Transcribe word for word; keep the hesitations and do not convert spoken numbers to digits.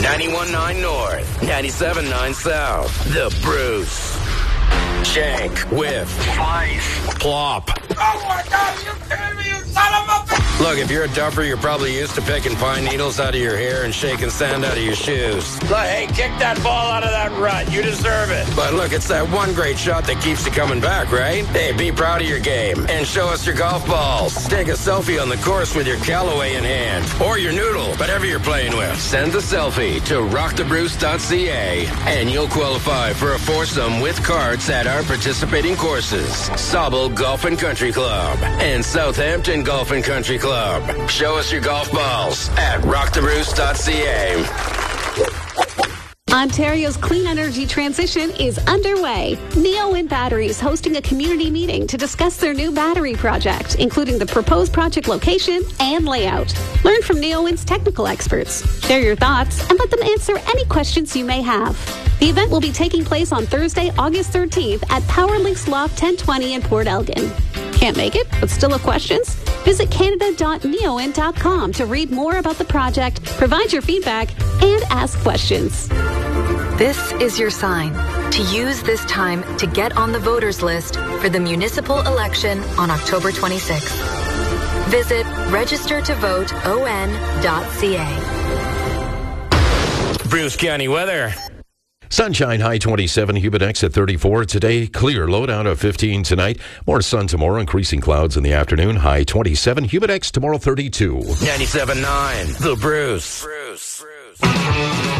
ninety-one point nine North, ninety-seven point nine South. The Bruce. Shank, Whiff, Slice, Plop. Oh my God, you kidding me, you son of a bitch! Look, if you're a duffer, you're probably used to picking pine needles out of your hair and shaking sand out of your shoes. Look, hey, kick that ball out of that rut. You deserve it. But look, it's that one great shot that keeps you coming back, right? Hey, be proud of your game and show us your golf balls. Take a selfie on the course with your Callaway in hand or your noodle, whatever you're playing with. Send the selfie to rock the bruce dot c a and you'll qualify for a foursome with cards at our participating courses. Sauble Golf and Country Club and Southampton Golf and Country Club. Show us your golf balls at rock the bruce dot c a. Ontario's clean energy transition is underway. Neowind Batteries hosting a community meeting to discuss their new battery project, including the proposed project location and layout. Learn from Neowind's technical experts. Share your thoughts and let them answer any questions you may have. The event will be taking place on Thursday, August thirteenth at Powerlinks Loft ten twenty in Port Elgin. Can't make it, but still have questions? Visit canada dot neowind dot com to read more about the project, provide your feedback, and ask questions. This is your sign to use this time to get on the voters list for the municipal election on October twenty-sixth. Visit register to vote o n dot c a. Bruce County weather. Sunshine, high twenty-seven, humid X at thirty-four. Today, clear, low down of fifteen tonight. More sun tomorrow, increasing clouds in the afternoon. High twenty-seven, humid X tomorrow, thirty-two. ninety-seven point nine, The Bruce. Bruce.